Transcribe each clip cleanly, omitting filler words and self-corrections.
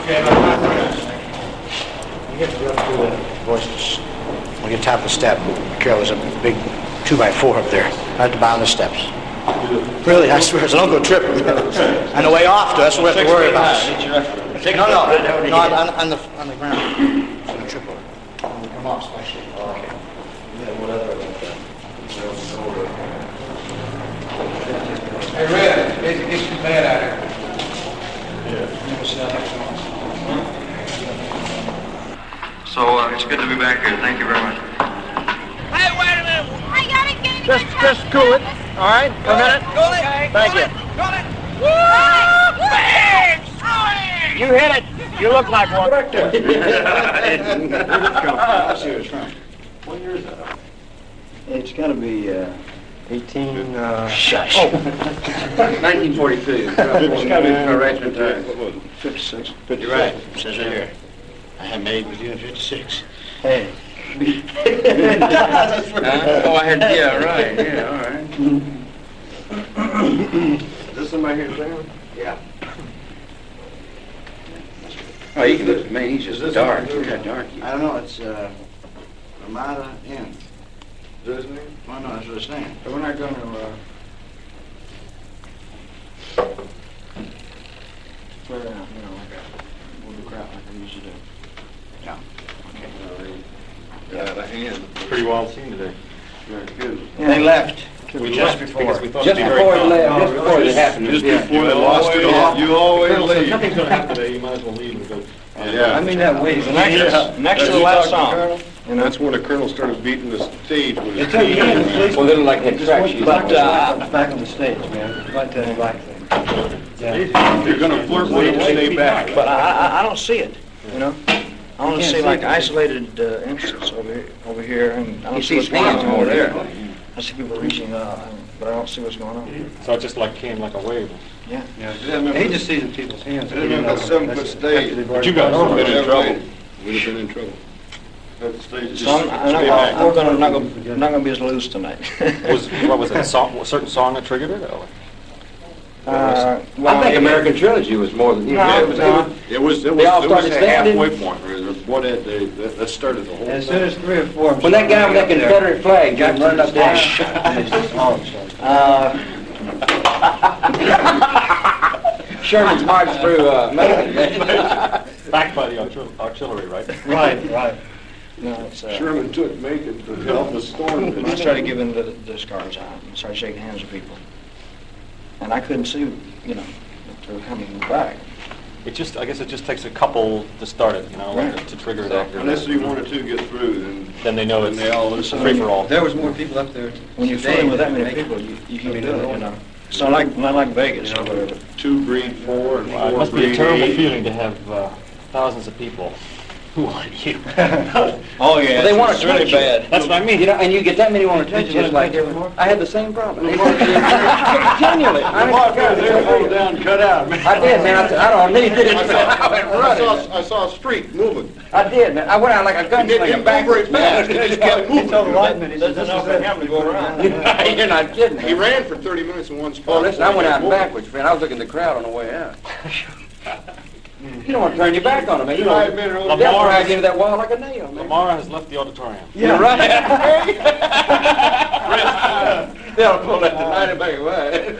Okay, we get up to the voices. When you get top of the step, Carol, there's a big 2x4 up there, right at the bottom of the steps. Really, I swear, so don't go tripping. On the way off, that's what we have to worry about. No, on the ground. It's going to trip over. When we come off, especially. Okay. Yeah, whatever about that. Hey, Red, it's too bad out here. So it's good to be back here. Thank you very much. Hey, wait a minute. I gotta get Just cool it. All right, a minute. Cool it. Thank you. Cool it. Woo! You hit it. You look like one. I'll see what's wrong. What year is that? It's got to be 18. Shush. 1942. It's got to be correction time. 56. You're right. It says right here. I had married with you in 56. Hey. Oh, I had, yeah, right. Yeah, all right. Is this somebody here, Sam? Yeah. Oh, you can look, man, he's just dark. Look how dark he is. I don't know. It's Ramada Inn. Is that his name? Well, no, that's what it's saying. We're not going to... clear it out, like we'll do crap like we usually do. Yeah. Yeah, the hand. Pretty wild scene today. Very good. They left. We just left before. because we thought Just it'd be very before it calm. left, just before it happened. Just before they lost it all. You always Colonel said, leave. nothing's going to happen today. You might as well leave and go. Yeah. I mean that way. Next to the last song. And that's when the colonel started beating the stage with his Well, they look like had track shoes. But back on the stage, man. Right to the black thing. You're going to flirt with him, stay back. But I don't see it, I only see like isolated incidents over here, and I don't see what's going on over there. I see people reaching up, but I don't see what's going on. So it just came like a wave. Yeah. He just sees in people's hands. It had been a 7-foot stage. But you guys would have been in trouble. We'd have been in trouble. The stage just So I'm stay back. not going to be as loose tonight. What was it? A certain song that triggered it? Or? Well, I think American Trilogy was more than... No, It was They all started a standing. halfway point. What that started the whole As thing. soon as 3 or 4... When that guy with that Confederate flag got running up there. Sherman's marched through Macon. Backed by the artillery, right? Right. No, it's, Sherman took Macon to help the storm. I started giving the scars out and started shaking hands with people. And I couldn't see, if they were coming back. I guess it just takes a couple to start it, like to trigger it off. Unless you one or two get through, Then they know then they all it's listen. free for all. There was more people up there. When you're fooling with that many people, you can do it, It's not like Vegas or whatever. 2 breed 4 and 4 It must be a breed terrible 8. feeling to have thousands of people who want you. Oh, yeah. Well, they want to really touch you. bad. That's what I mean. And you get that many want to touch you. It's like, I had the same problem. They wanted to continually. They're pulled down, cut out. I did, man. I don't need it. I went running. I saw a streak moving. I did, man. I went out like a gunslinger backwards fast. He just kept moving. There's enough for him to go around. You're not kidding. He ran for 30 minutes in one spot. Well, listen, I went out backwards, friend. I was looking at the crowd on the way out. You don't want to turn your back on him, man. You I've know, been early. they'll drag you into that wall like a nail, man. Lamar has left the auditorium. You're right. They'll pull that tonight back away.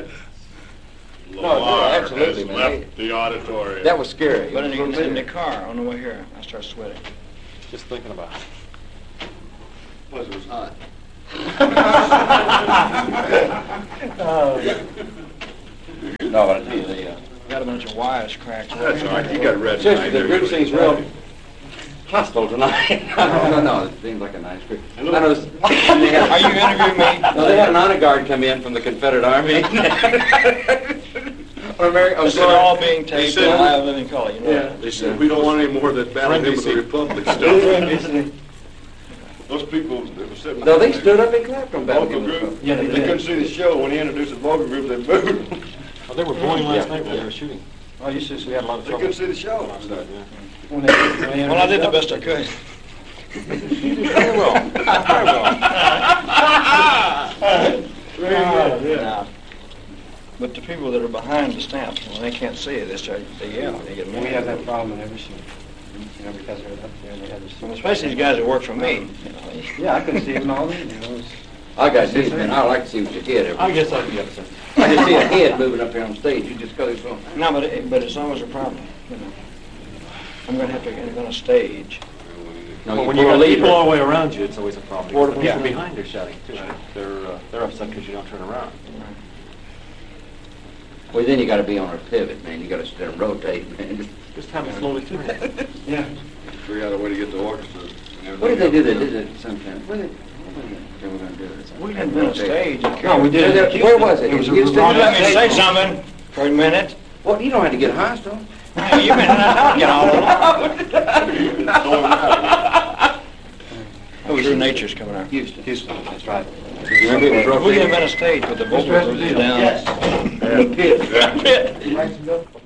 Lamar absolutely, has man. left the auditorium. That was scary. But in the car on the way here, I started sweating. Just thinking about it. Plus it was hot. No, but I tell you, they, Got a bunch of wires cracked. That's all right. You got red. seriously, the group seems real hostile tonight. No, it seems like a nice group. I noticed. Are you interviewing me? No, they had an honor guard come in from the Confederate Army. They're all being They taped said- in live living color, Yeah. They said, we don't want any more of that Battle Hymn of the Republic stuff. Those people that were sitting... No, they stood up and clapped from Battle Vocal Hymn of the group, Republic. they couldn't see the show. When he introduced the vocal group, they booed. Oh, they were booing last night when they were shooting. Oh, you see, we had a lot of They trouble. couldn't see the show. Well, I did the best I could. Very well. Very well. No. But the people that are behind the stamp, when they can't see it, they yell, they get mad. We have that problem in every city. You know, because they're up there and they have the... Well, especially these guys that work for me, you know. Yeah, I can see them all in, you know. It's- I got this, man. I like to see what you head every I guess I'd be upset. I just see a head moving up here on stage. You just go from. No, but it's always a problem, you know. I'm gonna have to get on a stage. No, But when pull you a got lever. people all the way around you, it's always a problem. Because the Yeah. people behind are shouting too. They're upset because you don't turn around. Well, then you got to be on a pivot, man. You got to sit there and rotate, man. Just have them slowly turn. Yeah. Figure out a way to get the orchestra. What did they do? They did it sometimes. What did they were going to do it? We didn't invent a stage. No, we did it. Where was it? It was a Houston? Let me say something for a minute. Well, you don't have to get hostile. You've been get all along. Oh, true nature's coming out. Houston. Houston, that's right. Remember it was We rotating? can invent a stage with the vocal groups down. And the pit. Pit.